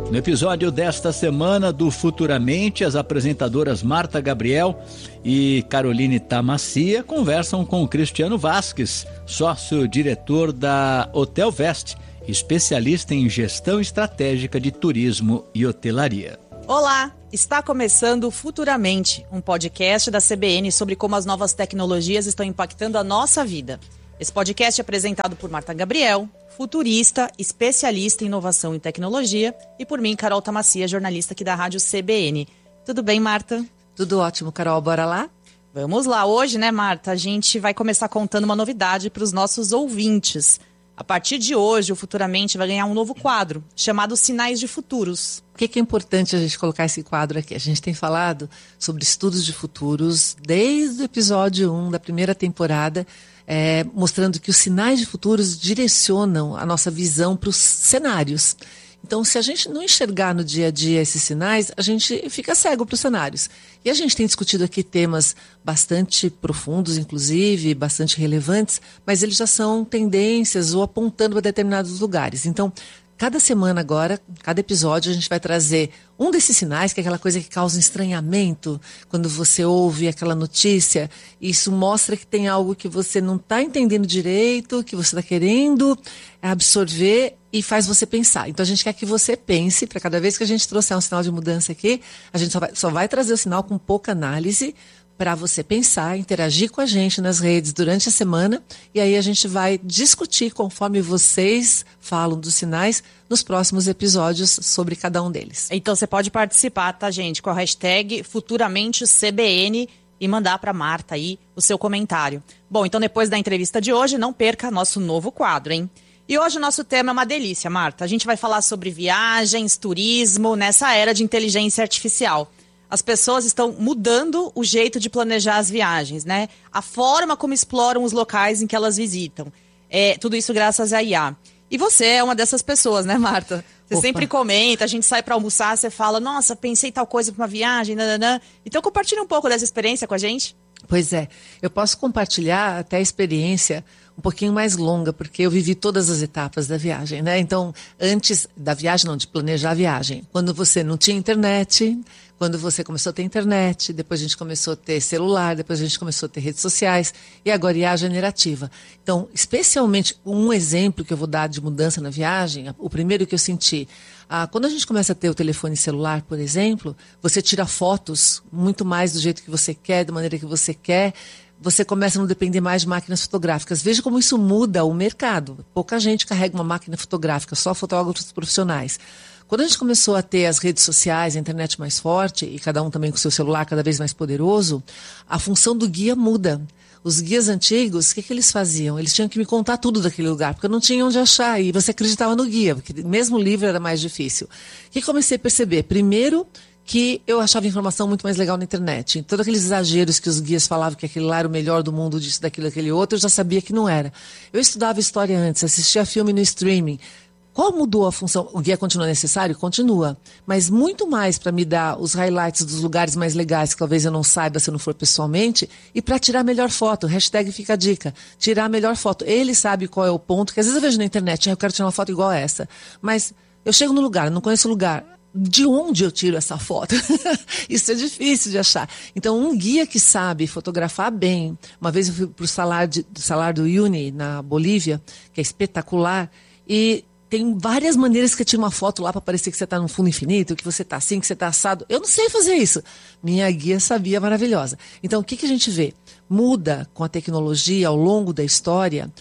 No episódio desta semana do Futuramente, as apresentadoras Marta Gabriel e Caroline Tamassia conversam com Cristiano Vasques, sócio-diretor da Hotel Vest, especialista em gestão estratégica de turismo e hotelaria. Olá, está começando Futuramente, um podcast da CBN sobre como as novas tecnologias estão impactando a nossa vida. Esse podcast é apresentado por Marta Gabriel, futurista, especialista em inovação e tecnologia, e por mim, Carol Tamassia, jornalista aqui da Rádio CBN. Tudo bem, Marta? Tudo ótimo, Carol. Bora lá? Vamos lá. Hoje, né, Marta, a gente vai começar contando uma novidade para os nossos ouvintes. A partir de hoje, o Futuramente vai ganhar um novo quadro, chamado Sinais de Futuros. Por que é importante a gente colocar esse quadro aqui? A gente tem falado sobre estudos de futuros desde o episódio 1 da primeira temporada, mostrando que os sinais de futuros direcionam a nossa visão para os cenários. Então, se a gente não enxergar no dia a dia esses sinais, a gente fica cego para os cenários. E a gente tem discutido aqui temas bastante profundos, inclusive, bastante relevantes, mas eles já são tendências ou apontando para determinados lugares. Então, cada semana agora, cada episódio, a gente vai trazer um desses sinais, que é aquela coisa que causa um estranhamento quando você ouve aquela notícia. Isso mostra que tem algo que você não está entendendo direito, que você está querendo absorver e faz você pensar. Então a gente quer que você pense, para cada vez que a gente trouxer um sinal de mudança aqui, a gente só vai trazer o sinal com pouca análise, para você pensar, interagir com a gente nas redes durante a semana, e aí a gente vai discutir conforme vocês falam dos sinais nos próximos episódios sobre cada um deles. Então você pode participar, tá, gente, com a hashtag FuturamenteCBN e mandar para Marta aí o seu comentário. Bom, então depois da entrevista de hoje, não perca nosso novo quadro, hein? E hoje o nosso tema é uma delícia, Marta. A gente vai falar sobre viagens, turismo, nessa era de inteligência artificial. As pessoas estão mudando o jeito de planejar as viagens, né? A forma como exploram os locais em que elas visitam. Tudo isso graças à IA. E você é uma dessas pessoas, né, Marta? Você sempre comenta, a gente sai para almoçar, você fala, nossa, pensei tal coisa para uma viagem, nananã. Então compartilha um pouco dessa experiência com a gente. Pois é, eu posso compartilhar até a experiência um pouquinho mais longa, porque eu vivi todas as etapas da viagem, né? Então, antes da viagem, não, de planejar a viagem. Quando você não tinha internet, quando você começou a ter internet, depois a gente começou a ter celular, depois a gente começou a ter redes sociais, e agora IA generativa. Então, especialmente, um exemplo que eu vou dar de mudança na viagem, o primeiro que eu senti, quando a gente começa a ter o telefone celular, por exemplo, você tira fotos muito mais do jeito que você quer, da maneira que você quer, você começa a não depender mais de máquinas fotográficas. Veja como isso muda o mercado. Pouca gente carrega uma máquina fotográfica, só fotógrafos profissionais. Quando a gente começou a ter as redes sociais, a internet mais forte, e cada um também com o seu celular cada vez mais poderoso, a função do guia muda. Os guias antigos, o que eles faziam? Eles tinham que me contar tudo daquele lugar, porque eu não tinha onde achar, e você acreditava no guia, porque mesmo o livro era mais difícil. O que comecei a perceber? Primeiro, que eu achava informação muito mais legal na internet. Todos aqueles exageros que os guias falavam que aquele lá era o melhor do mundo, disso, daquilo, daquele outro, eu já sabia que não era. Eu estudava história antes, assistia filme no streaming. Qual mudou a função? O guia continua necessário? Continua. Mas muito mais para me dar os highlights dos lugares mais legais, que talvez eu não saiba se eu não for pessoalmente, e para tirar a melhor foto. Hashtag fica a dica. Tirar a melhor foto. Ele sabe qual é o ponto, que às vezes eu vejo na internet, eu quero tirar uma foto igual a essa. Mas eu chego no lugar, não conheço o lugar. De onde eu tiro essa foto? Isso é difícil de achar. Então, um guia que sabe fotografar bem. Uma vez eu fui para o Salar do Uyuni, na Bolívia, que é espetacular, e tem várias maneiras que eu tiro uma foto lá para parecer que você está num fundo infinito, que você está assim, que você está assado. Eu não sei fazer isso. Minha guia sabia, maravilhosa. Então, o que a gente vê? Muda com a tecnologia ao longo da história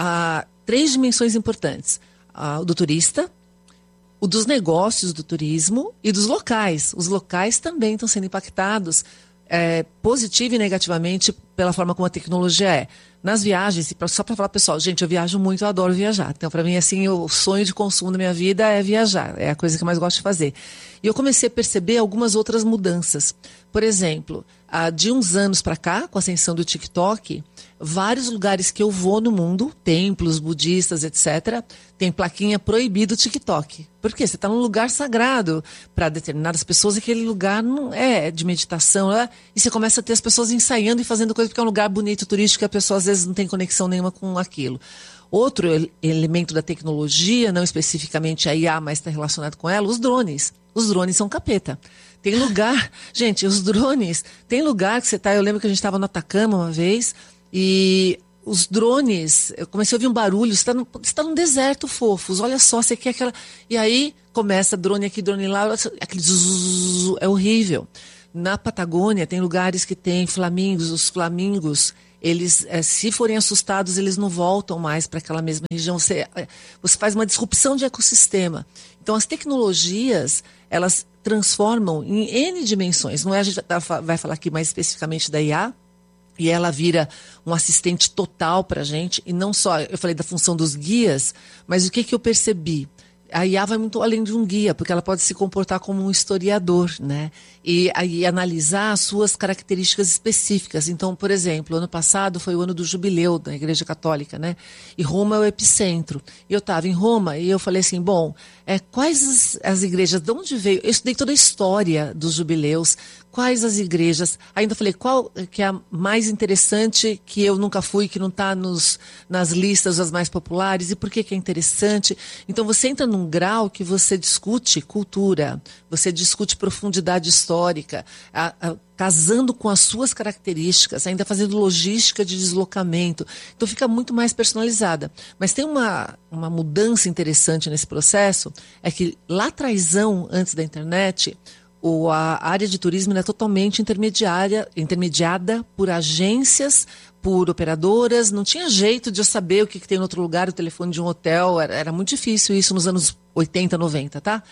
a 3 dimensões importantes. O do turista, o dos negócios do turismo e dos locais. Os locais também estão sendo impactados positivo e negativamente pela forma como a tecnologia é. Nas viagens, só para falar, pessoal, gente, eu viajo muito, eu adoro viajar. Então, para mim, assim, o sonho de consumo da minha vida é viajar. É a coisa que eu mais gosto de fazer. E eu comecei a perceber algumas outras mudanças. Por exemplo, de uns anos para cá, com a ascensão do TikTok, vários lugares que eu vou no mundo, templos budistas, etc., tem plaquinha proibido TikTok. Por quê? Você está num lugar sagrado para determinadas pessoas, aquele lugar não é de meditação, e você começa a ter as pessoas ensaiando e fazendo coisa porque é um lugar bonito, turístico, e a pessoa às vezes não tem conexão nenhuma com aquilo. Outro elemento da tecnologia, não especificamente a IA, mas está relacionado com ela, os drones. Os drones são capeta. Tem lugar, gente, os drones, tem lugar que você tá, eu lembro que a gente estava no Atacama uma vez, e os drones, eu comecei a ouvir um barulho, você tá num deserto, fofos, olha só, você quer aquela... E aí começa drone aqui, drone lá, aquele zzzz, é horrível. Na Patagônia tem lugares que tem flamingos, os flamingos, eles, se forem assustados, eles não voltam mais para aquela mesma região. Você faz uma disrupção de ecossistema. Então, as tecnologias, elas transformam em N dimensões. Não é, a gente vai falar aqui mais especificamente da IA, e ela vira um assistente total para a gente. E não só, eu falei da função dos guias, mas o que eu percebi? A IA vai muito além de um guia, porque ela pode se comportar como um historiador, né? E analisar as suas características específicas. Então, por exemplo, ano passado foi o ano do jubileu da Igreja Católica, né? E Roma é o epicentro. E eu estava em Roma e eu falei assim, bom, quais as igrejas, de onde veio? Eu estudei toda a história dos jubileus, quais as igrejas, ainda falei, qual que é a mais interessante que eu nunca fui, que não está nas listas das mais populares, e por que é interessante? Então você entra num grau que você discute cultura, você discute profundidade histórica, casando com as suas características, ainda fazendo logística de deslocamento. Então fica muito mais personalizada. Mas tem uma mudança interessante nesse processo, é que lá atrásão, antes da internet, a área de turismo é totalmente intermediada por agências, por operadoras. Não tinha jeito de eu saber o que tem no outro lugar, o telefone de um hotel. Era muito difícil isso nos anos 80, 90, tá?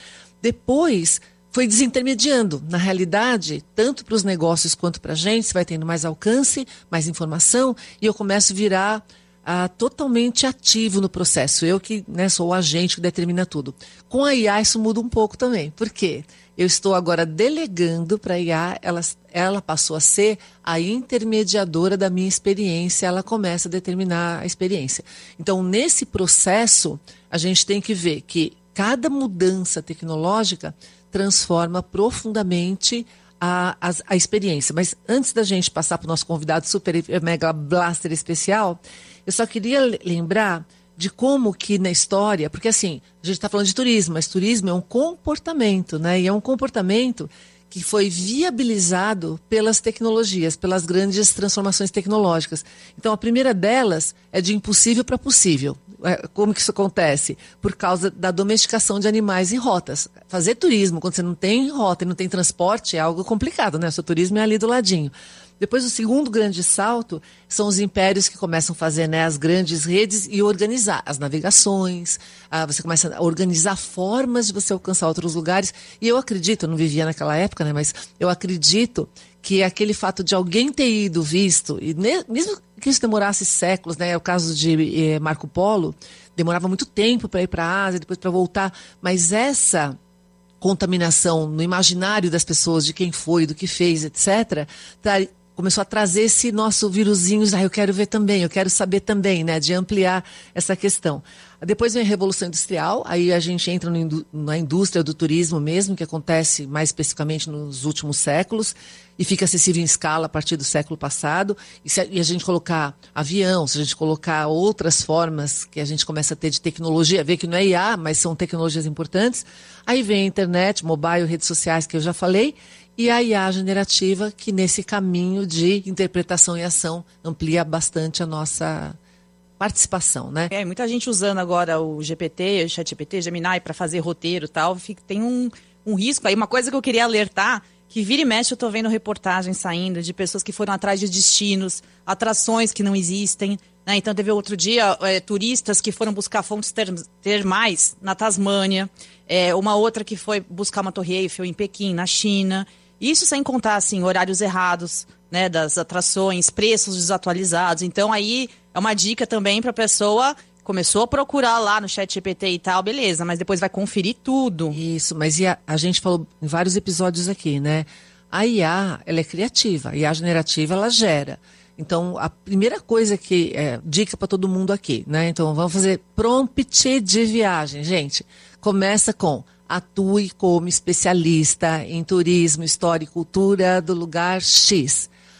Depois foi desintermediando. Na realidade, tanto para os negócios quanto para a gente, você vai tendo mais alcance, mais informação, e eu começo a virar totalmente ativo no processo. Eu que sou o agente que determina tudo. Com a IA isso muda um pouco também. Por quê? Eu estou agora delegando para a IA, ela passou a ser a intermediadora da minha experiência, ela começa a determinar a experiência. Então, nesse processo, a gente tem que ver que cada mudança tecnológica transforma profundamente a experiência. Mas antes da gente passar para o nosso convidado super mega blaster especial, eu só queria lembrar de como que na história, porque assim, a gente está falando de turismo, mas turismo é um comportamento, né? E é um comportamento que foi viabilizado pelas tecnologias, pelas grandes transformações tecnológicas. Então, a primeira delas é de impossível para possível. Como que isso acontece? Por causa da domesticação de animais e rotas. Fazer turismo, quando você não tem rota e não tem transporte, é algo complicado, né? O seu turismo é ali do ladinho. Depois, o segundo grande salto são os impérios que começam a fazer as grandes redes e organizar as navegações. Você começa a organizar formas de você alcançar outros lugares. E eu acredito, eu não vivia naquela época, né, mas eu acredito que aquele fato de alguém ter ido visto, e mesmo que isso demorasse séculos, né, é o caso de Marco Polo, demorava muito tempo para ir para a Ásia, depois para voltar, mas essa contaminação no imaginário das pessoas, de quem foi, do que fez, etc., começou a trazer esse nosso vírusinho, eu quero ver também, eu quero saber também, né, de ampliar essa questão. Depois vem a Revolução Industrial, aí a gente entra na indústria do turismo mesmo, que acontece mais especificamente nos últimos séculos, e fica acessível em escala a partir do século passado. E a gente colocar avião, se a gente colocar outras formas que a gente começa a ter de tecnologia, ver que não é IA, mas são tecnologias importantes. Aí vem a internet, mobile, redes sociais, que eu já falei, e a IA generativa, que nesse caminho de interpretação e ação amplia bastante a nossa participação, né? Muita gente usando agora o GPT, o ChatGPT, Gemini, para fazer roteiro e tal. Tem um risco aí. Uma coisa que eu queria alertar, que vira e mexe eu tô vendo reportagens saindo de pessoas que foram atrás de destinos, atrações que não existem, né? Então teve outro dia turistas que foram buscar fontes termais na Tasmânia, uma outra que foi buscar uma Torre Eiffel em Pequim, na China. Isso sem contar, assim, horários errados, né, das atrações, preços desatualizados. Então, aí é uma dica também para a pessoa, começou a procurar lá no ChatGPT e tal, beleza, mas depois vai conferir tudo. Isso, mas a gente falou em vários episódios aqui, né? A IA, ela é criativa, a IA generativa, ela gera. Então, a primeira coisa que dica para todo mundo aqui, né? Então, vamos fazer prompt de viagem, gente. Começa com: atue como especialista em turismo, história e cultura do lugar X.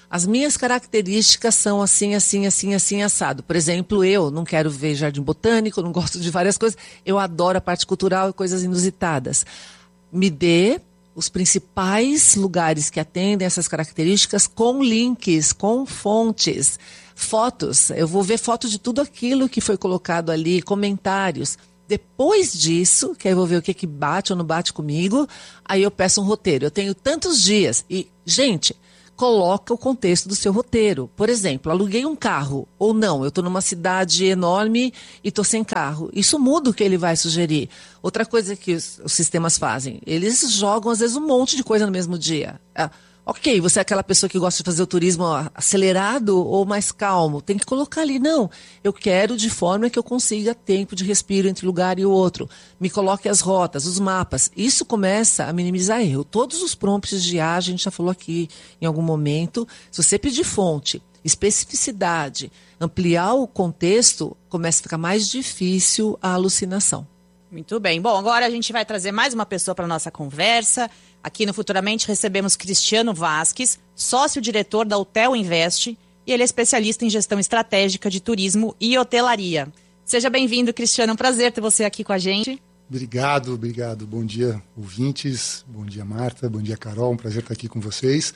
as minhas características são assim, assim, assim, assim, assado. Por exemplo, eu não quero ver jardim botânico, não gosto de várias coisas. Eu adoro a parte cultural e coisas inusitadas. Me dê os principais lugares que atendem essas características com links, com fontes, fotos. Eu vou ver fotos de tudo aquilo que foi colocado ali, comentários. Depois disso, que aí eu vou ver o que bate ou não bate comigo, aí eu peço um roteiro. Eu tenho tantos dias e, gente, coloca o contexto do seu roteiro. Por exemplo, aluguei um carro ou não, eu estou numa cidade enorme e estou sem carro. Isso muda o que ele vai sugerir. Outra coisa que os sistemas fazem, eles jogam às vezes um monte de coisa no mesmo dia. Ok, você é aquela pessoa que gosta de fazer o turismo acelerado ou mais calmo. Tem que colocar ali, não, eu quero de forma que eu consiga tempo de respiro entre um lugar e o outro. Me coloque as rotas, os mapas. Isso começa a minimizar erro. Todos os prompts de IA, a gente já falou aqui em algum momento, se você pedir fonte, especificidade, ampliar o contexto, começa a ficar mais difícil a alucinação. Muito bem. Bom, agora a gente vai trazer mais uma pessoa para a nossa conversa. Aqui no Futuramente recebemos Cristiano Vasques, sócio-diretor da Hotel Invest, e ele é especialista em gestão estratégica de turismo e hotelaria. Seja bem-vindo, Cristiano. É um prazer ter você aqui com a gente. Obrigado. Bom dia, ouvintes. Bom dia, Marta. Bom dia, Carol. Um prazer estar aqui com vocês.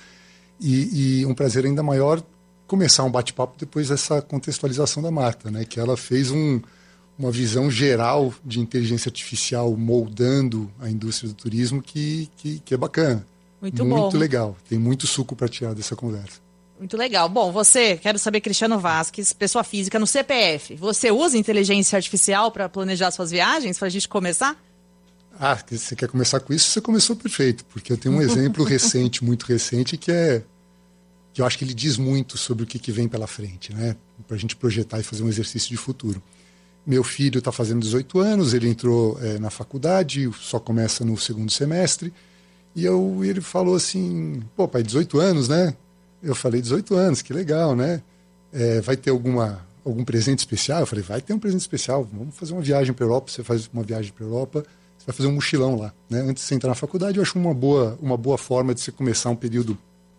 E um prazer ainda maior começar um bate-papo depois dessa contextualização da Marta, né? Que ela fez uma visão geral de inteligência artificial moldando a indústria do turismo que é bacana. Muito bom. Muito legal. Tem muito suco para tirar dessa conversa. Muito legal. Bom, você, quero saber, Cristiano Vasques, pessoa física no CPF, você usa inteligência artificial para planejar suas viagens, para a gente começar? Você quer começar com isso? Você começou perfeito, porque eu tenho um exemplo recente, muito recente, que eu acho que ele diz muito sobre o que vem pela frente, né? Para a gente projetar e fazer um exercício de futuro. Meu filho está fazendo 18 anos, ele entrou na faculdade, só começa no segundo semestre, e ele falou assim, pô, pai, 18 anos, né? Eu falei, 18 anos, que legal, né? Vai ter algum presente especial? Eu falei, vai ter um presente especial, vamos fazer uma viagem para a Europa, você faz uma viagem para a Europa, você vai fazer um mochilão lá, né? Antes de você entrar na faculdade, eu acho uma boa forma de você começar um período,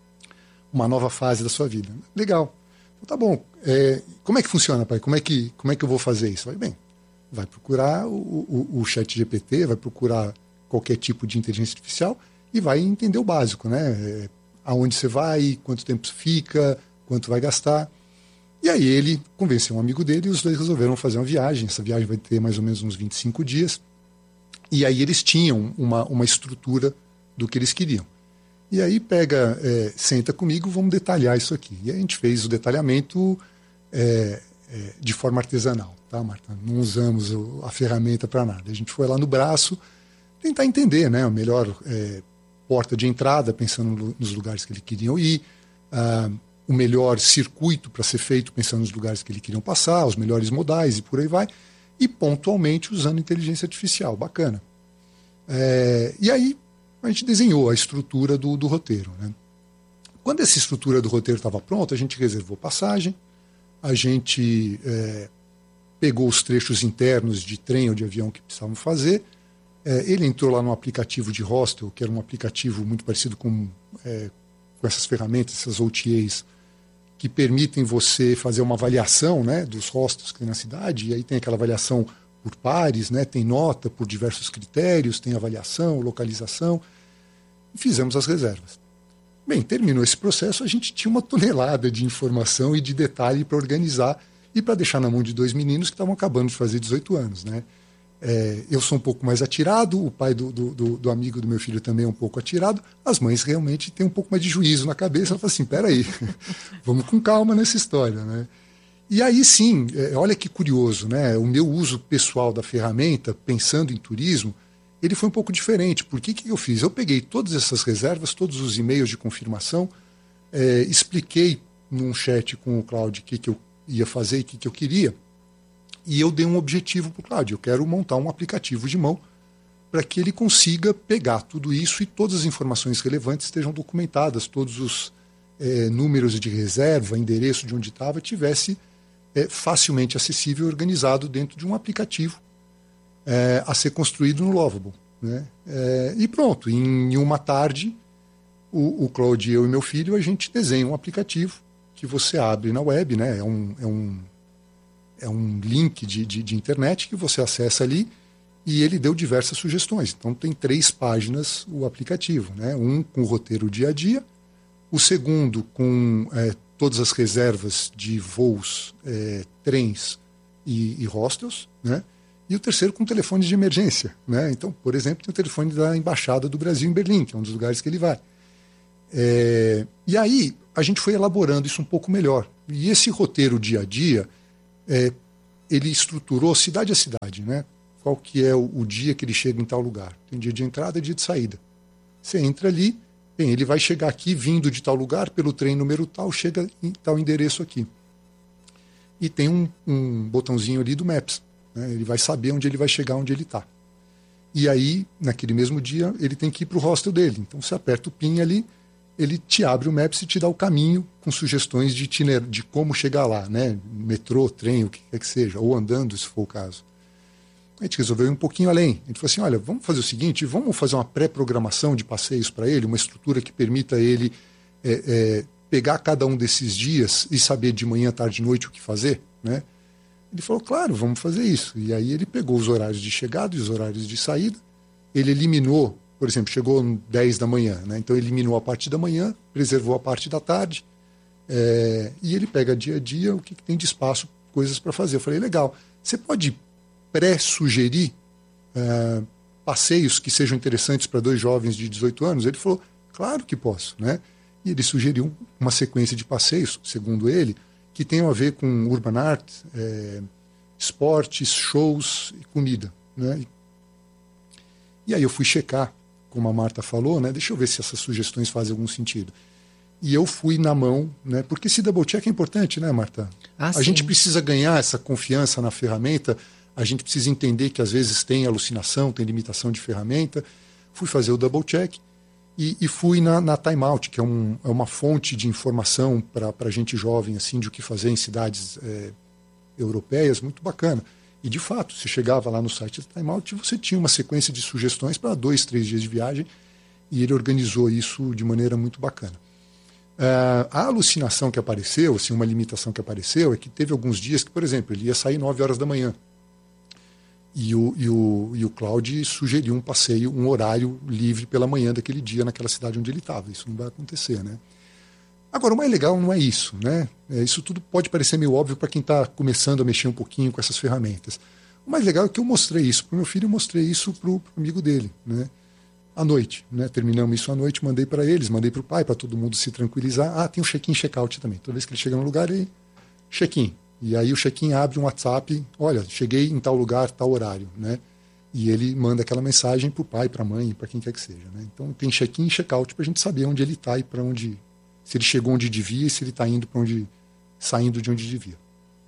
uma nova fase da sua vida. Legal. Tá bom, como é que funciona, pai? Como é que eu vou fazer isso? Vai procurar o ChatGPT, vai procurar qualquer tipo de inteligência artificial e vai entender o básico, né? Aonde você vai, quanto tempo fica, quanto vai gastar. E aí ele convenceu um amigo dele e os dois resolveram fazer uma viagem. Essa viagem vai ter mais ou menos uns 25 dias. E aí eles tinham uma estrutura do que eles queriam. E aí senta comigo, vamos detalhar isso aqui. E a gente fez o detalhamento de forma artesanal, tá, Marta? Não usamos a ferramenta para nada. A gente foi lá no braço tentar entender, né, a melhor porta de entrada, pensando nos lugares que ele queriam ir, o melhor circuito para ser feito, pensando nos lugares que ele queriam passar, os melhores modais e por aí vai, e pontualmente usando inteligência artificial. Bacana. E aí a gente desenhou a estrutura do roteiro, né? Quando essa estrutura do roteiro estava pronta, a gente reservou passagem, a gente pegou os trechos internos de trem ou de avião que precisavam fazer, ele entrou lá no aplicativo de hostel, que era um aplicativo muito parecido com essas ferramentas, essas OTAs, que permitem você fazer uma avaliação, né, dos hostels que tem na cidade, e aí tem aquela avaliação por pares, né, tem nota por diversos critérios, tem avaliação, localização, e fizemos as reservas. Bem, terminou esse processo, a gente tinha uma tonelada de informação e de detalhe para organizar e para deixar na mão de dois meninos que estavam acabando de fazer 18 anos, né? Eu sou um pouco mais atirado, o pai do amigo do meu filho também é um pouco atirado, as mães realmente têm um pouco mais de juízo na cabeça, ela fala assim, peraí, vamos com calma nessa história, né? E aí sim, olha que curioso, né? O meu uso pessoal da ferramenta, pensando em turismo, ele foi um pouco diferente. Por que eu fiz? Eu peguei todas essas reservas, todos os e-mails de confirmação, expliquei num chat com o Cláudio o que eu ia fazer e o que eu queria, e eu dei um objetivo para o Cláudio. Eu quero montar um aplicativo de mão para que ele consiga pegar tudo isso e todas as informações relevantes estejam documentadas, todos os números de reserva, endereço de onde estava, tivesse facilmente acessível e organizado dentro de um aplicativo a ser construído no Lovable, né? E pronto, em uma tarde o Claude, eu e meu filho, a gente desenha um aplicativo que você abre na web, né? É um link de internet que você acessa ali, e ele deu diversas sugestões. Então tem 3 páginas o aplicativo, né? Um com o roteiro dia a dia, o segundo com todas as reservas de voos, trens e hostels, né? E o terceiro com telefones de emergência, né? Então, por exemplo, tem o telefone da Embaixada do Brasil em Berlim, que é um dos lugares que ele vai. E aí a gente foi elaborando isso um pouco melhor. E esse roteiro dia a dia, ele estruturou cidade a cidade, né? Qual que é o dia que ele chega em tal lugar. Tem dia de entrada e dia de saída. Você entra ali, ele vai chegar aqui vindo de tal lugar, pelo trem número tal, chega em tal endereço aqui. E tem um botãozinho ali do Maps, né? Ele vai saber onde ele vai chegar, onde ele está. E aí, naquele mesmo dia, ele tem que ir para o hostel dele. Então você aperta o PIN ali, ele te abre o Maps e te dá o caminho com sugestões de como chegar lá, né? Metrô, trem, o que quer que seja, ou andando, se for o caso. A gente resolveu ir um pouquinho além. A gente falou assim, olha, vamos fazer o seguinte, vamos fazer uma pré-programação de passeios para ele, uma estrutura que permita ele pegar cada um desses dias e saber de manhã, tarde e noite o que fazer, né? Ele falou, claro, vamos fazer isso. E aí ele pegou os horários de chegada e os horários de saída, ele eliminou, por exemplo, chegou 10 da manhã, né? Então ele eliminou a parte da manhã, preservou a parte da tarde, e ele pega dia a dia o que tem de espaço, coisas para fazer. Eu falei, legal, você pode pré-sugerir passeios que sejam interessantes para 2 jovens de 18 anos? Ele falou, claro que posso, né? E ele sugeriu uma sequência de passeios, segundo ele, que tenham a ver com urban art, esportes, shows e comida, né? E aí eu fui checar, como a Marta falou, né? Deixa eu ver se essas sugestões fazem algum sentido. E eu fui na mão, né? Porque esse double check é importante, né, Marta? A gente precisa ganhar essa confiança na ferramenta, a gente precisa entender que às vezes tem alucinação, tem limitação de ferramenta. Fui fazer o double check e fui na Time Out, que é uma fonte de informação para gente jovem, assim, de o que fazer em cidades europeias, muito bacana. E, de fato, você chegava lá no site da Time Out e você tinha uma sequência de sugestões para 2, 3 dias de viagem, e ele organizou isso de maneira muito bacana. A alucinação que apareceu, assim, uma limitação que apareceu, é que teve alguns dias que, por exemplo, ele ia sair 9 horas da manhã. E o Claude sugeriu um passeio, um horário livre pela manhã daquele dia naquela cidade onde ele estava. Isso não vai acontecer, né? Agora, o mais legal não é isso, né? Isso tudo pode parecer meio óbvio para quem está começando a mexer um pouquinho com essas ferramentas. O mais legal é que eu mostrei isso para o meu filho e mostrei isso para o amigo dele, né? À noite, né? Terminamos isso à noite, mandei para eles, mandei para o pai, para todo mundo se tranquilizar. Tem o check-in e check-out também. Toda vez que ele chega no lugar, ele check-in. E aí o check-in abre um WhatsApp, olha, cheguei em tal lugar, tal horário, né? E ele manda aquela mensagem para o pai, para a mãe, para quem quer que seja, né? Então tem check-in e check-out para a gente saber onde ele está e para onde, se ele chegou onde devia e se ele está indo para onde, saindo de onde devia.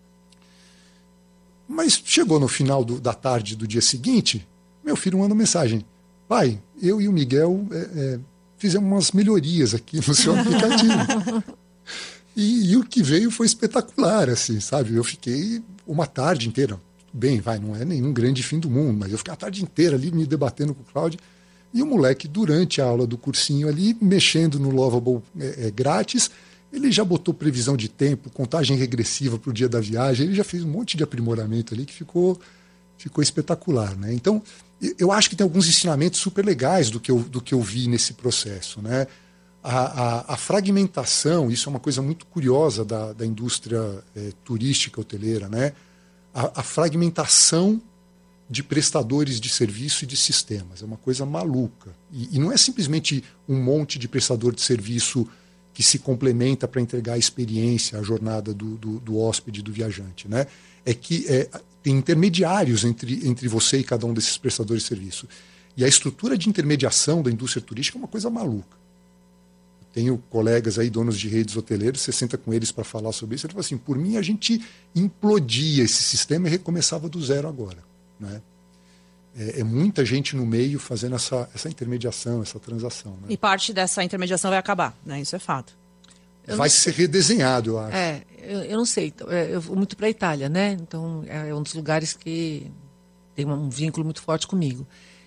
Mas chegou no final da tarde do dia seguinte, meu filho manda mensagem, pai, eu e o Miguel fizemos umas melhorias aqui no seu aplicativo. E o que veio foi espetacular, assim, sabe? Eu fiquei uma tarde inteira, bem, não é nenhum grande fim do mundo, mas eu fiquei a tarde inteira ali me debatendo com o Claudio, e o moleque, durante a aula do cursinho ali, mexendo no Lovable grátis, ele já botou previsão de tempo, contagem regressiva para o dia da viagem, ele já fez um monte de aprimoramento ali que ficou espetacular, né? Então, eu acho que tem alguns ensinamentos super legais do que eu vi nesse processo, né? A fragmentação, isso é uma coisa muito curiosa da indústria turística hoteleira, né? A fragmentação de prestadores de serviço e de sistemas é uma coisa maluca. E não é simplesmente um monte de prestador de serviço que se complementa para entregar a experiência, a jornada do hóspede, do viajante, né? É que tem intermediários entre você e cada um desses prestadores de serviço. E a estrutura de intermediação da indústria turística é uma coisa maluca. Tenho colegas aí, donos de redes hoteleiras, você senta com eles para falar sobre isso, ele fala assim, por mim a gente implodia esse sistema e recomeçava do zero agora, né? É muita gente no meio fazendo essa intermediação, essa transação, né? E parte dessa intermediação vai acabar, né? Isso é fato. Vai ser redesenhado, eu acho. Eu não sei. Eu vou muito para a Itália, né? Então é um dos lugares que tem um vínculo muito forte comigo.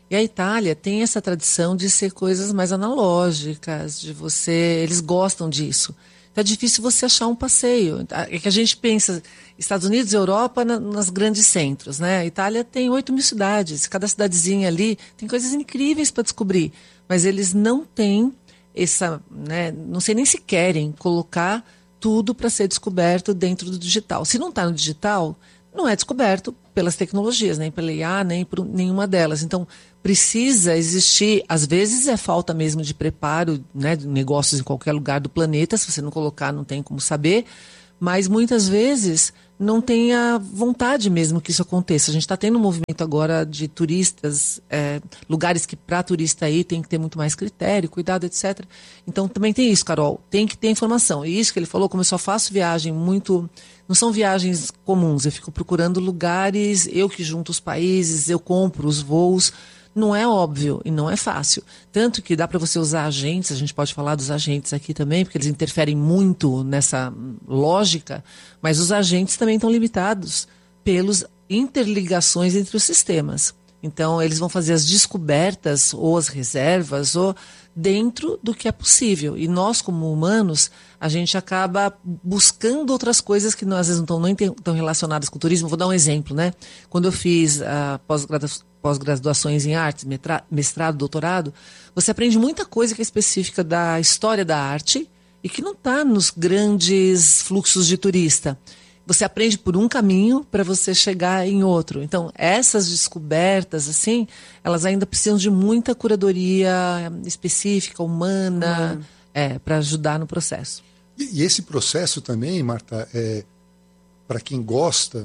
E a Itália tem essa tradição de ser coisas mais analógicas, eles gostam disso. Então é difícil você achar um passeio. É que a gente pensa, Estados Unidos e Europa nas grandes centros, né? A Itália tem 8.000 cidades, cada cidadezinha ali tem coisas incríveis para descobrir, mas eles não têm não sei nem se querem colocar tudo para ser descoberto dentro do digital. Se não está no digital, não é descoberto pelas tecnologias, nem pela IA, nem por nenhuma delas. Então, precisa existir, às vezes é falta mesmo de preparo, né, de negócios em qualquer lugar do planeta, se você não colocar não tem como saber, mas muitas vezes não tem a vontade mesmo que isso aconteça. A gente está tendo um movimento agora de turistas, lugares que para turista ir tem que ter muito mais critério, cuidado, etc. Então também tem isso, Carol, tem que ter informação. E isso que ele falou, como eu só faço viagem muito... Não são viagens comuns, eu fico procurando lugares, eu que junto os países, eu compro os voos. Não é óbvio e não é fácil. Tanto que dá para você usar agentes, a gente pode falar dos agentes aqui também, porque eles interferem muito nessa lógica, mas os agentes também estão limitados pelas interligações entre os sistemas. Então, eles vão fazer as descobertas ou as reservas ou dentro do que é possível. E nós, como humanos, a gente acaba buscando outras coisas que às vezes não estão nem tão relacionadas com o turismo. Vou dar um exemplo, né? Quando eu fiz a pós-graduações em artes, mestrado, doutorado, você aprende muita coisa que é específica da história da arte e que não está nos grandes fluxos de turista. Você aprende por um caminho para você chegar em outro. Então, essas descobertas, assim, elas ainda precisam de muita curadoria específica, humana, para ajudar no processo. E esse processo também, Marta, para quem gosta,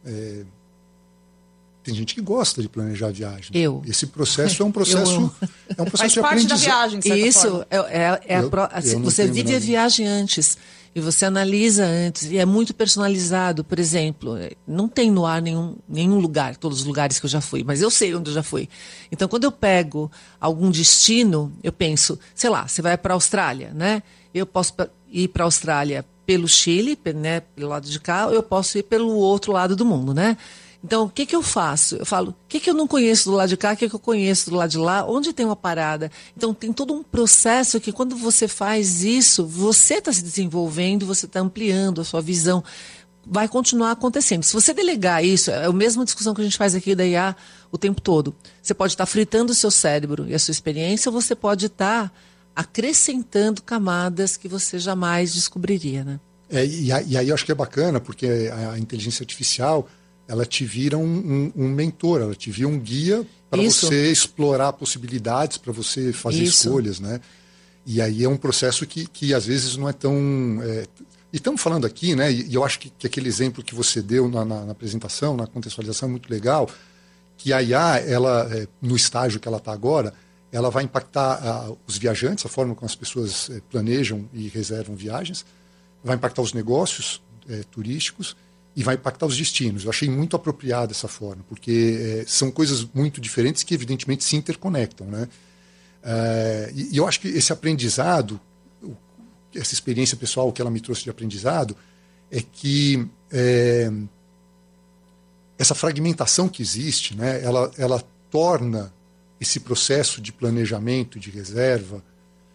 tem gente que gosta de planejar a viagem. Esse processo é um processo, faz de parte da aprendizado. viagem, de certa forma. Você vive a viagem antes. E você analisa antes, e é muito personalizado. Por exemplo, não tem no ar nenhum lugar, todos os lugares que eu já fui, mas eu sei onde eu já fui. Então, quando eu pego algum destino, eu penso, sei lá, você vai para a Austrália, né? Eu posso ir para a Austrália pelo Chile, né, pelo lado de cá, ou eu posso ir pelo outro lado do mundo, né? Então, o que eu faço? Eu falo, o que eu não conheço do lado de cá, o que eu conheço do lado de lá, onde tem uma parada? Então, tem todo um processo que, quando você faz isso, você está se desenvolvendo, você está ampliando a sua visão. Vai continuar acontecendo. Se você delegar isso, é a mesma discussão que a gente faz aqui da IA o tempo todo. Você pode estar fritando o seu cérebro e a sua experiência, ou você pode estar acrescentando camadas que você jamais descobriria, né? E aí eu acho que é bacana, porque a inteligência artificial... ela te vira um mentor, ela te vira um guia para você explorar possibilidades, para você fazer escolhas, né? E aí é um processo que às vezes não é tão... E estamos falando aqui, né? E eu acho que aquele exemplo que você deu na apresentação, na contextualização, é muito legal, que a IA, ela, no estágio que ela está agora, ela vai impactar os viajantes, a forma como as pessoas planejam e reservam viagens, vai impactar os negócios turísticos, e vai impactar os destinos. Eu achei muito apropriado essa forma, porque são coisas muito diferentes que, evidentemente, se interconectam, né? E eu acho que esse aprendizado, essa experiência pessoal que ela me trouxe de aprendizado, é que essa fragmentação que existe, né, ela torna esse processo de planejamento, de reserva,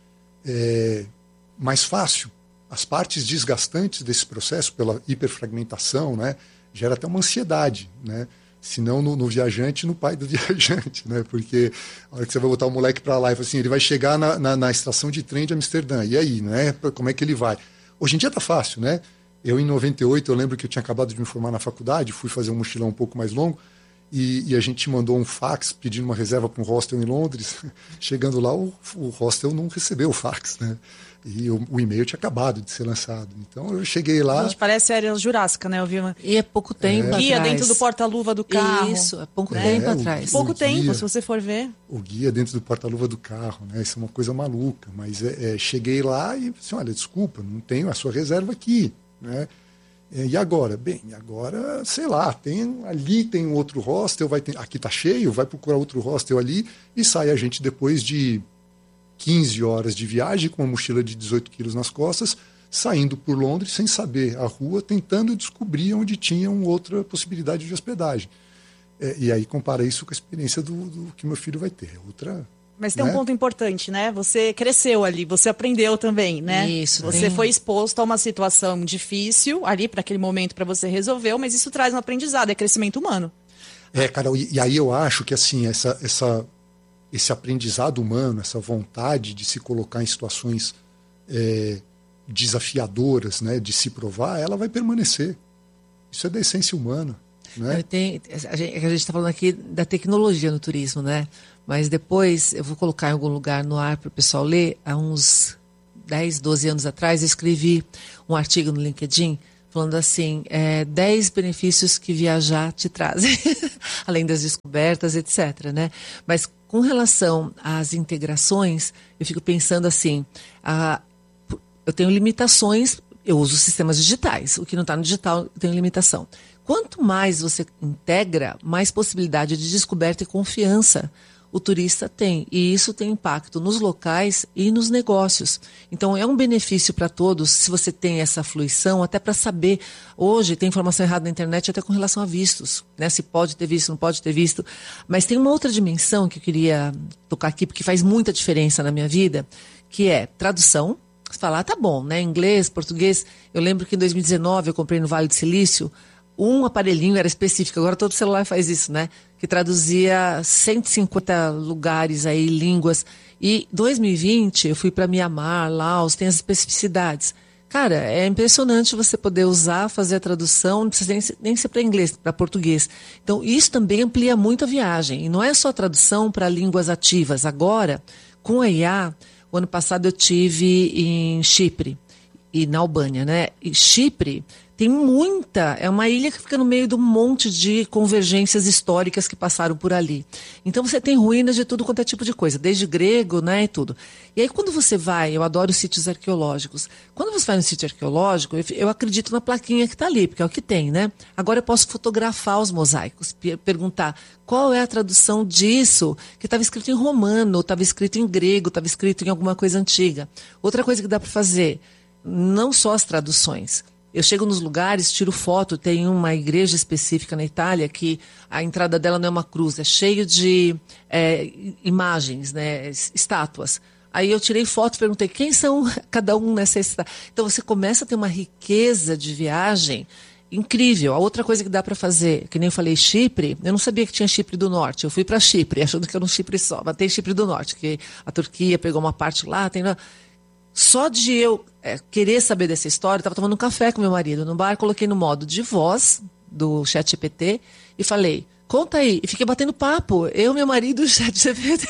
mais fácil. As partes desgastantes desse processo, pela hiperfragmentação, né, gera até uma ansiedade, né? Se não no viajante, no pai do viajante, né? Porque a hora que você vai botar o moleque para lá e fala assim, ele vai chegar na estação de trem de Amsterdã, e aí, né? Como é que ele vai? Hoje em dia tá fácil, né? Eu, em 98, eu lembro que eu tinha acabado de me formar na faculdade, fui fazer um mochilão um pouco mais longo, e a gente mandou um fax pedindo uma reserva para um hostel em Londres. Chegando lá, o hostel não recebeu o fax, né? E o e-mail tinha acabado de ser lançado. Então eu cheguei lá... Gente, parece a Era Jurássica, né? Eu vi E é pouco tempo atrás. Guia dentro do porta-luva do carro. Isso, é pouco tempo atrás. Pouco tempo, se você for ver. O guia dentro do porta-luva do carro, né? Isso é uma coisa maluca. Mas cheguei lá e disse, olha, desculpa, não tenho a sua reserva aqui, né? E agora? Bem, agora, sei lá, ali tem um outro hostel, aqui está cheio, vai procurar outro hostel ali, e sai a gente depois de 15 horas de viagem, com uma mochila de 18 quilos nas costas, saindo por Londres sem saber a rua, tentando descobrir onde tinha outra possibilidade de hospedagem. E aí compara isso com a experiência do que meu filho vai ter. Outra... Mas tem um ponto importante, né? Você cresceu ali, você aprendeu também, né? Isso. Você foi exposto a uma situação difícil ali para aquele momento para você resolveu, mas isso traz um aprendizado, é crescimento humano. Carol, e aí eu acho que assim, esse aprendizado humano, essa vontade de se colocar em situações desafiadoras, né, de se provar, ela vai permanecer. Isso é da essência humana. Né? A gente está falando aqui da tecnologia no turismo, né? Mas depois eu vou colocar em algum lugar no ar para o pessoal ler. Há uns 10, 12 anos atrás, eu escrevi um artigo no LinkedIn falando assim, 10 benefícios que viajar te trazem, além das descobertas, etc. Né? Mas com relação às integrações, eu fico pensando assim, eu tenho limitações, eu uso sistemas digitais, o que não está no digital tem limitação. Quanto mais você integra, mais possibilidade de descoberta e confiança o turista tem. E isso tem impacto nos locais e nos negócios. Então, é um benefício para todos se você tem essa fluição, até para saber. Hoje, tem informação errada na internet até com relação a vistos. Né? Se pode ter visto, não pode ter visto. Mas tem uma outra dimensão que eu queria tocar aqui, porque faz muita diferença na minha vida, que é tradução. Você fala, tá bom, né? Inglês, português. Eu lembro que em 2019 eu comprei no Vale do Silício um aparelhinho, era específico, agora todo celular faz isso, né? Que traduzia 150 lugares aí, línguas. E 2020 eu fui para Mianmar, Laos, tem as especificidades. Cara, é impressionante você poder usar, fazer a tradução, não precisa nem ser para inglês, para português. Então, isso também amplia muito a viagem. E não é só tradução para línguas ativas. Agora, com a IA, o ano passado eu tive em Chipre e na Albânia, né? E Chipre tem é uma ilha que fica no meio de um monte de convergências históricas que passaram por ali. Então você tem ruínas de tudo quanto é tipo de coisa, desde grego, né, e tudo. E aí quando você vai, eu adoro sítios arqueológicos, quando você vai no sítio arqueológico, eu acredito na plaquinha que está ali, porque é o que tem, né? Agora eu posso fotografar os mosaicos, perguntar qual é a tradução disso, que estava escrito em romano, estava escrito em grego, estava escrito em alguma coisa antiga. Outra coisa que dá para fazer, não só as traduções. Eu chego nos lugares, tiro foto, tem uma igreja específica na Itália que a entrada dela não é uma cruz, é cheio de imagens, né, estátuas. Aí eu tirei foto, perguntei quem são cada um nessa estátua. Então você começa a ter uma riqueza de viagem incrível. A outra coisa que dá para fazer, que nem eu falei, Chipre, eu não sabia que tinha Chipre do Norte. Eu fui para Chipre, achando que era um Chipre só, mas tem Chipre do Norte, que a Turquia pegou uma parte lá, tem... Só de eu querer saber dessa história, eu estava tomando um café com meu marido no bar, coloquei no modo de voz do ChatGPT e falei, conta aí. E fiquei batendo papo, eu, meu marido e o ChatGPT.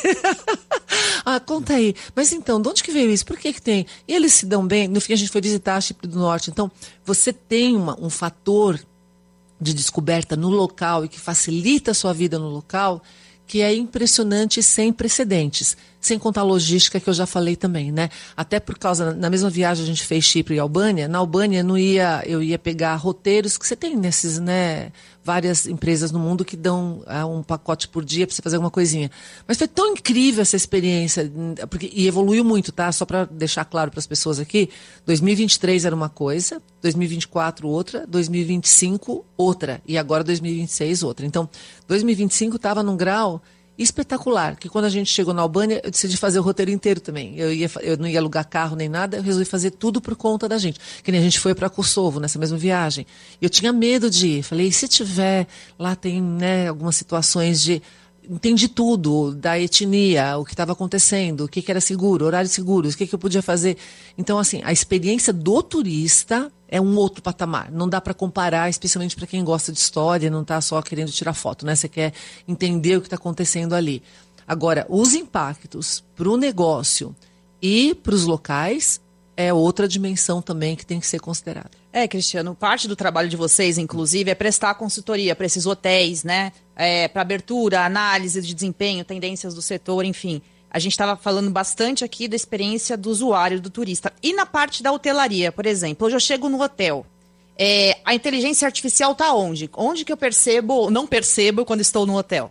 Conta aí. Mas então, de onde que veio isso? Por que tem? E eles se dão bem? No fim, a gente foi visitar a Chipre do Norte. Então, você tem um fator de descoberta no local e que facilita a sua vida no local que é impressionante e sem precedentes. Sem contar a logística que eu já falei também, né? Até por causa, na mesma viagem a gente fez Chipre e Albânia, na Albânia eu ia pegar roteiros que você tem nesses, né? Várias empresas no mundo que dão um pacote por dia para você fazer alguma coisinha. Mas foi tão incrível essa experiência, e evoluiu muito, tá? Só para deixar claro para as pessoas aqui, 2023 era uma coisa, 2024 outra, 2025 outra, e agora 2026 outra. Então, 2025 estava num grau espetacular, que quando a gente chegou na Albânia, eu decidi fazer o roteiro inteiro também. Eu não ia alugar carro nem nada, eu resolvi fazer tudo por conta da gente. Que nem a gente foi para Kosovo nessa mesma viagem. Eu tinha medo de ir. Falei, se tiver, lá tem, né, algumas situações de... Entendi tudo, da etnia, o que estava acontecendo, o que era seguro, horário seguro, o que eu podia fazer. Então, assim, a experiência do turista é um outro patamar. Não dá para comparar, especialmente para quem gosta de história, não está só querendo tirar foto, né? Você quer entender o que está acontecendo ali. Agora, os impactos para o negócio e para os locais é outra dimensão também que tem que ser considerada. Cristiano, parte do trabalho de vocês, inclusive, é prestar consultoria para esses hotéis, né? Para abertura, análise de desempenho, tendências do setor, enfim. A gente estava falando bastante aqui da experiência do usuário, do turista. E na parte da hotelaria, por exemplo, hoje eu chego no hotel. A inteligência artificial está onde? Onde que eu percebo ou não percebo quando estou no hotel?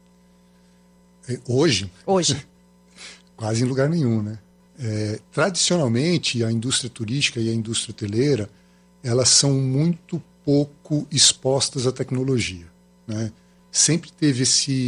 Hoje? Hoje. Quase em lugar nenhum, né? Tradicionalmente, a indústria turística e a indústria hoteleira, elas são muito pouco expostas à tecnologia, né? sempre teve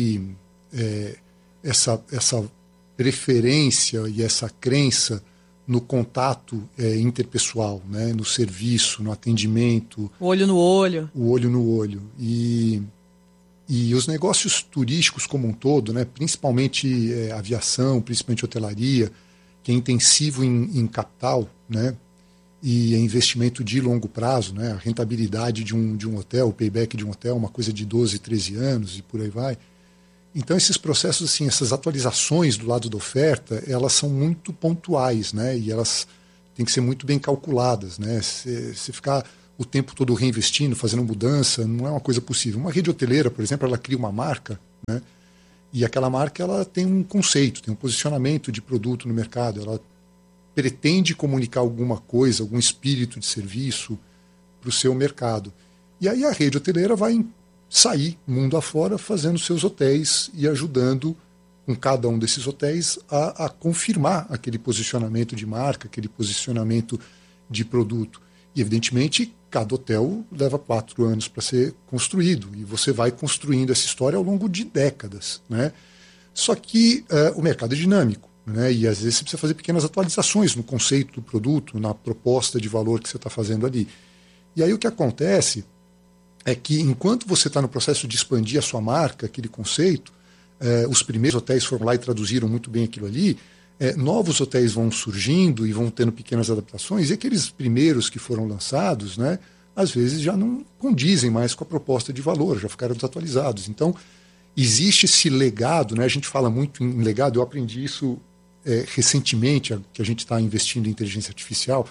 essa preferência e essa crença no contato interpessoal, né? No serviço, no atendimento. O olho no olho. O olho no olho. E os negócios turísticos como um todo, né? Principalmente aviação, principalmente hotelaria, que é intensivo em capital, né? E é investimento de longo prazo, né? A rentabilidade de um hotel, o payback de um hotel, uma coisa de 12, 13 anos e por aí vai. Então, esses processos, assim, essas atualizações do lado da oferta, elas são muito pontuais, né? E elas têm que ser muito bem calculadas, né? Se ficar o tempo todo reinvestindo, fazendo mudança, não é uma coisa possível. Uma rede hoteleira, por exemplo, ela cria uma marca, né? E aquela marca ela tem um conceito, tem um posicionamento de produto no mercado, ela pretende comunicar alguma coisa, algum espírito de serviço para o seu mercado. E aí a rede hoteleira vai sair mundo afora fazendo seus hotéis e ajudando com cada um desses hotéis a confirmar aquele posicionamento de marca, aquele posicionamento de produto. E, evidentemente, cada hotel leva 4 anos para ser construído e você vai construindo essa história ao longo de décadas, né? Só que o mercado é dinâmico, né? E, às vezes, você precisa fazer pequenas atualizações no conceito do produto, na proposta de valor que você está fazendo ali. E aí o que acontece é que, enquanto você está no processo de expandir a sua marca, aquele conceito, os primeiros hotéis foram lá e traduziram muito bem aquilo ali, novos hotéis vão surgindo e vão tendo pequenas adaptações, e aqueles primeiros que foram lançados, né, às vezes já não condizem mais com a proposta de valor, já ficaram desatualizados. Então, existe esse legado, né, a gente fala muito em legado, eu aprendi isso recentemente, que a gente está investindo em inteligência artificial,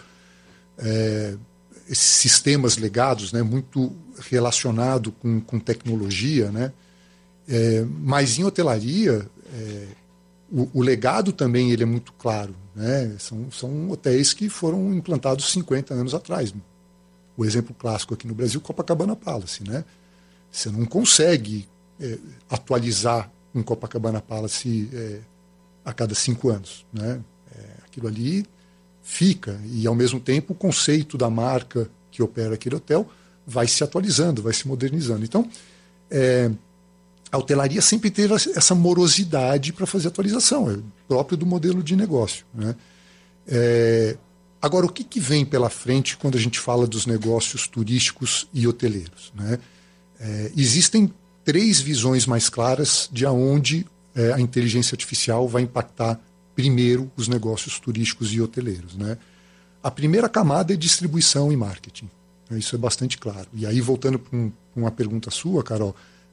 esses sistemas legados, né, muito relacionado com tecnologia, né? Mas em hotelaria, o legado também ele é muito claro, né? São hotéis que foram implantados 50 anos atrás. O exemplo clássico aqui no Brasil, Copacabana Palace, né? Você não consegue atualizar um Copacabana Palace a cada 5 anos, né? Aquilo ali fica, e ao mesmo tempo o conceito da marca que opera aquele hotel vai se atualizando, vai se modernizando. Então, a hotelaria sempre teve essa morosidade para fazer atualização, é próprio do modelo de negócio, né? Agora, o que vem pela frente quando a gente fala dos negócios turísticos e hoteleiros, né? Existem 3 visões mais claras de aonde a inteligência artificial vai impactar primeiro os negócios turísticos e hoteleiros, né? A primeira camada é distribuição e marketing. Isso é bastante claro. E aí, voltando para uma pergunta sua, Carol,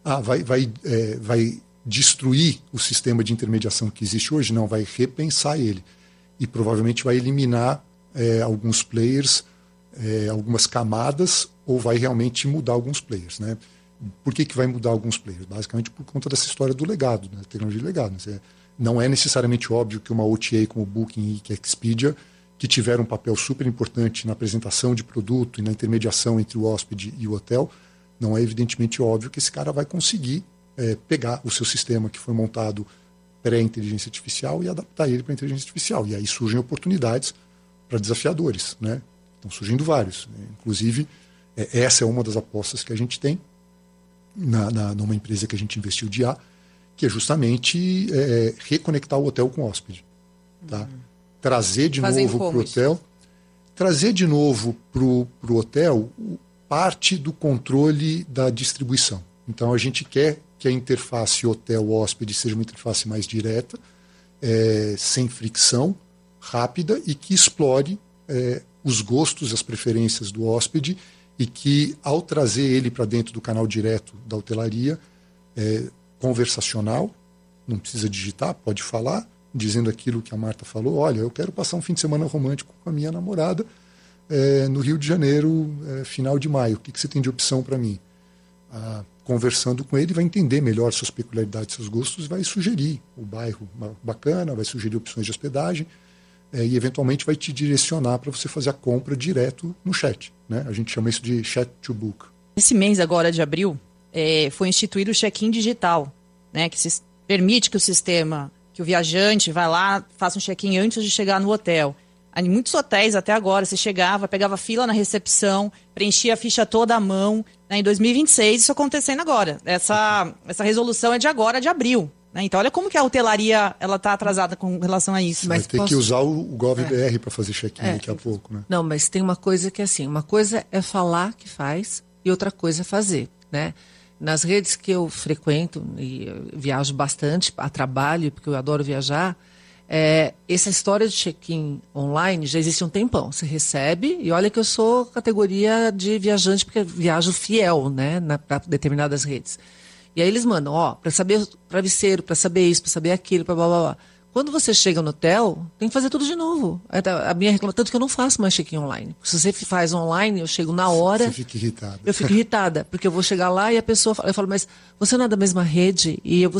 vai destruir o sistema de intermediação que existe hoje? Não, vai repensar ele. E provavelmente vai eliminar alguns players, algumas camadas, ou vai realmente mudar alguns players, né? Por que vai mudar alguns players? Basicamente por conta dessa história do legado, né? Tecnologia de legado. Não é necessariamente óbvio que uma OTA como o Booking e que a Expedia, que tiveram um papel super importante na apresentação de produto e na intermediação entre o hóspede e o hotel, não é evidentemente óbvio que esse cara vai conseguir pegar o seu sistema que foi montado pré-inteligência artificial e adaptar ele para a inteligência artificial. E aí surgem oportunidades para desafiadores, né? Estão surgindo vários. Inclusive, essa é uma das apostas que a gente tem numa empresa que a gente investiu de IA, que é justamente reconectar o hotel com o hóspede. Tá? Trazer de novo para o hotel, trazer de novo para o hotel parte do controle da distribuição. Então a gente quer que a interface hotel-hóspede seja uma interface mais direta, sem fricção, rápida e que explore os gostos, as preferências do hóspede e que, ao trazer ele para dentro do canal direto da hotelaria, conversacional, não precisa digitar, pode falar, dizendo aquilo que a Marta falou: olha, eu quero passar um fim de semana romântico com a minha namorada no Rio de Janeiro, final de maio, o que você tem de opção para mim? Conversando com ele, vai entender melhor suas peculiaridades, seus gostos, vai sugerir o bairro bacana, vai sugerir opções de hospedagem e eventualmente vai te direcionar para você fazer a compra direto no chat, né? A gente chama isso de chat to book. Esse mês agora de abril foi instituído o check-in digital, né? Que permite que o sistema, que o viajante vai lá, faça um check-in antes de chegar no hotel. Em muitos hotéis até agora você chegava, pegava fila na recepção, preenchia a ficha toda à mão, né, em 2026, isso acontecendo agora. Essa resolução é de agora, de abril. Né? Então, olha como que a hotelaria está atrasada com relação a isso. Vai ter que usar o GovBR para fazer check-in daqui a pouco, né? Não, mas tem uma coisa que é assim, uma coisa é falar que faz e outra coisa é fazer, né? Nas redes que eu frequento, e eu viajo bastante a trabalho, porque eu adoro viajar, essa história de check-in online já existe há um tempão. Você recebe, e olha que eu sou categoria de viajante, porque viajo fiel, né, para determinadas redes. E aí eles mandam, para saber o travesseiro, para saber isso, para saber aquilo, para blá blá blá. Quando você chega no hotel, tem que fazer tudo de novo. A minha reclamação, tanto que eu não faço mais check-in online. Se você faz online, eu chego na hora... Você fica irritada. Eu fico irritada, porque eu vou chegar lá e a pessoa fala, eu falo, mas você não é da mesma rede? E eu